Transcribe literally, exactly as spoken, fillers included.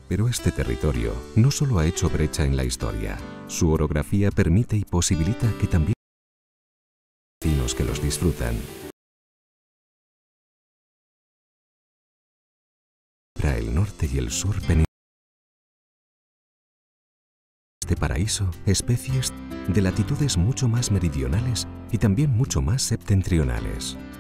Pero este territorio no solo ha hecho brecha en la historia, su orografía permite y posibilita que también vecinos que los disfrutan. Para el norte y el sur peninsular. Este paraíso, especies de latitudes mucho más meridionales y también mucho más septentrionales.